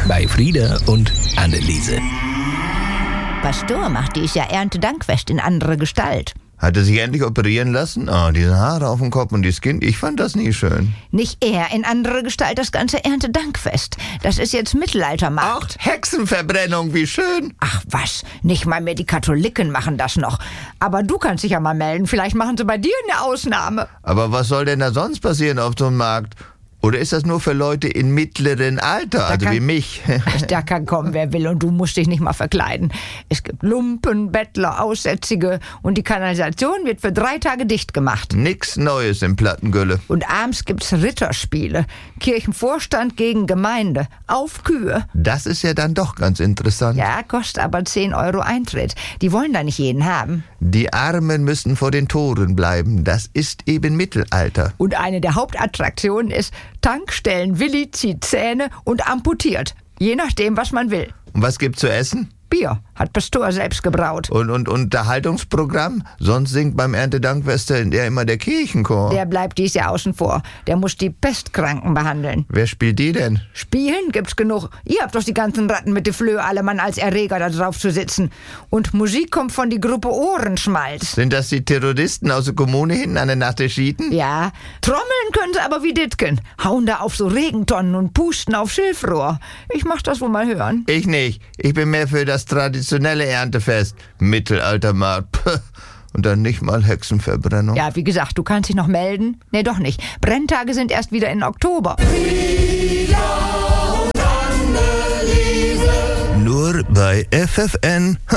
bei Frieda und Anneliese. Pastor macht dies Jahr Erntedankfest in andere Gestalt. Hat er sich endlich operieren lassen? Oh, diese Haare auf dem Kopf und das Kind, ich fand das nie schön. Nicht er in andere Gestalt, das ganze Erntedankfest. Das ist jetzt Mittelaltermarkt. Ach, Hexenverbrennung, wie schön. Ach was, nicht mal mehr die Katholiken machen das noch. Aber du kannst dich ja mal melden, vielleicht machen sie bei dir eine Ausnahme. Aber was soll denn da sonst passieren auf so einem Markt? Oder ist das nur für Leute in mittleren Alter, also wie mich? Da kann kommen, wer will, und du musst dich nicht mal verkleiden. Es gibt Lumpen, Bettler, Aussätzige und die Kanalisation wird für 3 Tage dicht gemacht. Nix Neues im Plattengülle. Und abends gibt's Ritterspiele. Kirchenvorstand gegen Gemeinde. Auf Kühe. Das ist ja dann doch ganz interessant. Ja, kostet aber 10 Euro Eintritt. Die wollen da nicht jeden haben. Die Armen müssen vor den Toren bleiben. Das ist eben Mittelalter. Und eine der Hauptattraktionen ist Tankstellen. Willi zieht Zähne und amputiert. Je nachdem, was man will. Und was gibt's zu essen? Bier hat Pastor selbst gebraut. Und Unterhaltungsprogramm? Sonst singt beim Erntedankfest ja immer der Kirchenchor. Der bleibt dies Jahr außen vor. Der muss die Pestkranken behandeln. Wer spielt die denn? Spielen gibt's genug. Ihr habt doch die ganzen Ratten mit de Flöhe alle Mann als Erreger da drauf zu sitzen. Und Musik kommt von die Gruppe Ohrenschmalz. Sind das die Terroristen aus der Kommune hinten an der Nacht der Schiiten? Ja, trommeln können sie aber wie Ditken. Hauen da auf so Regentonnen und pusten auf Schilfrohr. Ich mach das wohl mal hören. Ich nicht. Ich bin mehr für das traditionelle Erntefest. Mittelaltermarkt. Puh. Und dann nicht mal Hexenverbrennung. Ja, wie gesagt, du kannst dich noch melden. Nee, doch nicht. Brenntage sind erst wieder in Oktober. Nur bei FFN.